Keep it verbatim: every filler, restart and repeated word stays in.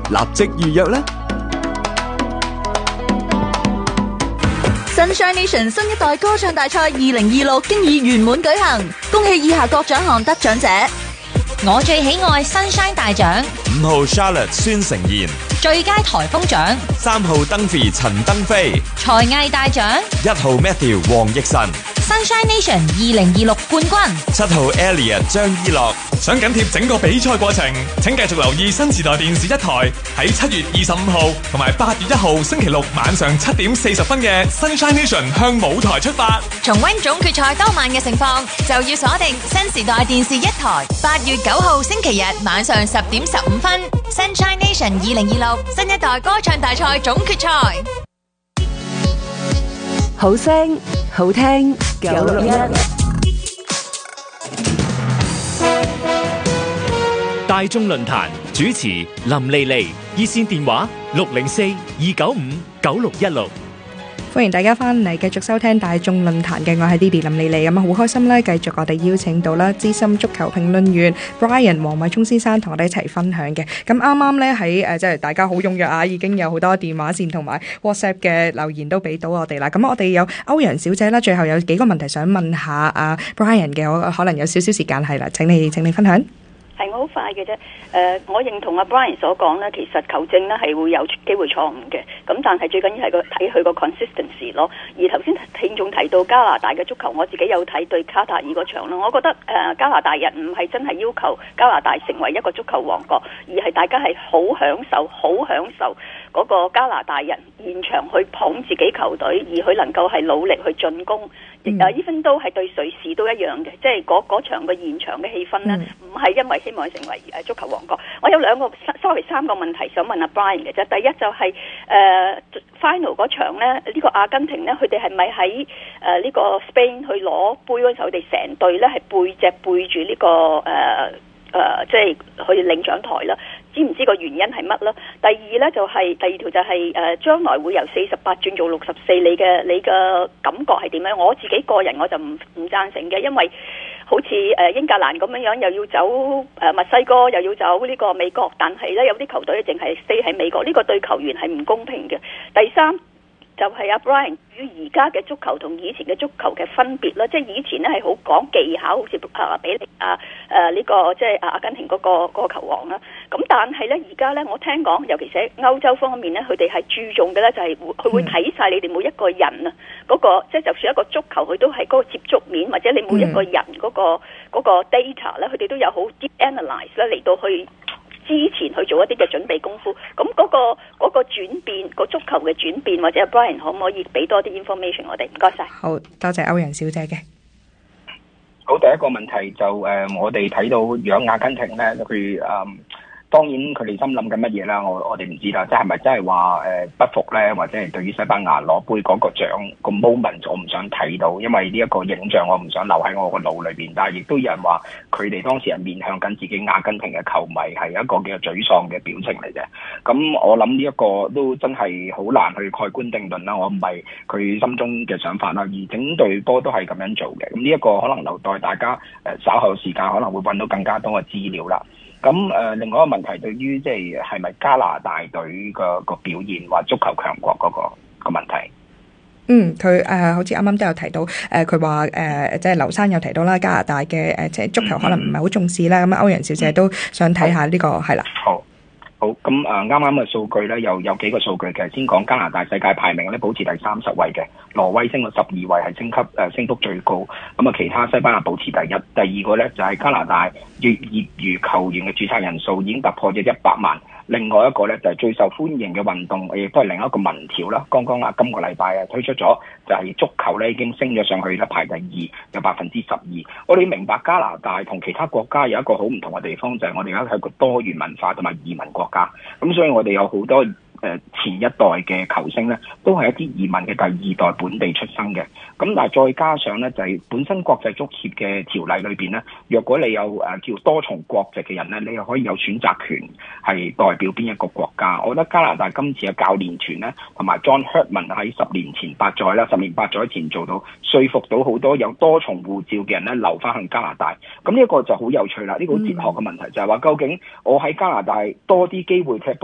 立即預約啦 ！Sunshine Nation 新一代歌唱大賽二零二六經已圓滿舉行，恭喜以下各獎項得獎者。 我最喜愛 Sunshine 大獎， 五號 Charlotte 孫成賢， 最佳颱風獎， 三號登飛陳登飛， 才藝大獎， 一號 Matthew 黃奕晨， Sunshine Nation 二零二六冠軍， 七號 Elliot 張依樂。 想緊貼整個比賽過程，請繼續留意新時代電視一台喺七月二十五號同埋八月一號星期六晚上七點四十分嘅 Sunshine Nation 向舞台出發。 重溫總決賽當晚嘅盛況，就要鎖定新時代電視一台八月九號星期日晚上十點十五分 Sunshine Nation 二零二六新一代歌唱大賽總決賽。 好聲好聽九六一大眾論壇主持林莉莉，熱線電話六零四二九五九六一六。 歡迎大家翻嚟繼續收聽大眾論壇嘅，我係 Didi 林莉莉。咁啊，好開心咧，繼續我哋邀請到啦資深足球評論員 Brian 黃偉聰先生同我哋一齊分享嘅。咁啱啱咧喺誒即係大家好踴躍啊，已經有好多電話線同埋 WhatsApp 嘅留言都俾到我哋啦。咁我哋有歐陽小姐啦，最後有幾個問題想問下阿 Brian 嘅，我可能有少少時間係啦，請你請你分享。 係我好快嘅啫，誒、呃，我認同阿 Brian 所講咧，其實球證咧係會有機會錯誤嘅，咁但係最緊要係個睇佢個 consistency 咯。而頭先聽眾提到加拿大嘅足球，我自己有睇對卡塔爾嗰場咯，我覺得誒、呃、加拿大人唔係真係要求加拿大成為一個足球王國，而係大家係好享受、好享受嗰個加拿大人現場去捧自己球隊，而佢能夠係努力去進攻。誒，even 都係對瑞士都一樣嘅，即係嗰嗰場嘅現場嘅氣氛呢，唔係因為希望成為誒足球王國。我有兩個 sorry 三個問題想問阿 Brian 嘅啫。第一就係、是、誒、呃、final 嗰場呢，呢、這個阿根廷呢，佢哋係咪喺誒呢個 Spain 去攞杯嗰陣時候，佢哋成隊呢係背脊背住呢、這個誒誒、呃呃，即係去領獎台啦？知唔知個原因係乜啦？第二呢，就係、是、第二條就係、是、誒、呃、將來會由四十八轉做六十四，你嘅你嘅感覺係點樣？我自己個人我就唔唔贊成嘅，因為好似誒、呃、英格蘭咁樣樣，又要走誒、呃、墨西哥，又要走呢個美國，但係呢，有啲球隊淨係 stay 喺美國，呢、這個對球員係唔公平嘅。第三就係阿 Brian 與而家嘅足球同以前嘅足球嘅分別啦，即係以前呢係好講技巧，好似啊比利啊誒呢個即係阿根廷嗰個嗰個球王啦。咁但係呢，而家呢，我聽講，尤其是喺歐洲方面呢，佢哋係注重嘅呢，就係佢會睇晒你哋每一個人啊嗰個，即係就算一個足球佢都係嗰個接觸面，或者你每一個人嗰個嗰個 data 呢，佢哋都有好 deep analyse 咧嚟到去。之前去做一啲嘅準備功夫，咁嗰、嗰個嗰、嗰個轉變，個足球嘅轉變，或者 Brian 可唔可以俾多啲 information 我哋？唔該晒。 好多謝歐陽小姐嘅。 好，第一個問題就誒、呃，我哋睇到養阿根廷咧，佢誒。嗯當然佢哋心諗緊乜嘢啦，我我哋唔知啦，即係咪真係話誒不服咧，或者係對於西班牙攞杯嗰個獎個 moment 我唔想睇到，因為呢一個影像我唔想留喺我個腦裏邊。但係亦都有人話佢哋當時係面向緊自己阿根廷嘅球迷，係一個叫做沮喪嘅表情嚟嘅。咁我諗呢一個都真係好難去蓋棺定論啦。我唔係佢心中嘅想法啦，而整隊波都係咁樣做嘅。咁呢一個可能留待大家誒稍後時間可能會揾到更加多嘅資料啦。咁誒、呃，另外一個問題對於即係係咪加拿大隊個個表現或足球強國嗰、那個個問題？ 嗯，佢誒、呃、好似啱啱都有提到，誒佢話誒即係劉生有提到啦，加拿大嘅誒即係足球可能唔係好重視啦。咁、嗯、歐陽小姐都想睇下呢、這個係啦。 好。好，咁誒啱啱嘅數據咧，又有幾個數據嘅。先講加拿大世界排名咧，保持第三十位嘅，挪威升到十二位，係升級誒、呃、升幅最高。咁啊，其他西班牙保持第一。第二個咧就係、是、加拿大業業餘球員嘅註冊人數已經突破咗一百萬。另外一個咧就係、是、最受歡迎嘅運動，亦都係另一個民調啦。剛剛啊，今個禮拜啊推出咗，就係足球咧已經升咗上去啦，排第二，有百分之十二。我哋明白加拿大同其他國家有一個好唔同嘅地方，就係、是、我哋而家係個多元文化同埋移民國家。咁所以我哋有好多誒前一代嘅球星咧，都係一啲移民嘅第二代本地出生嘅。咁但係再加上咧，就係、是、本身國際足協嘅條例裏邊咧，若果你有誒、呃、叫多重國籍嘅人咧，你又可以有選擇權係代表邊一個國家。我覺得加拿大今次嘅教練團咧，同埋 John Herdman 喺十年前八載啦，十年八載前做到說服到好多有多重護照嘅人咧，留翻去加拿大。咁呢一個就好有趣啦，呢、這個哲學嘅問題就係話，究竟我喺加拿大多啲機會踢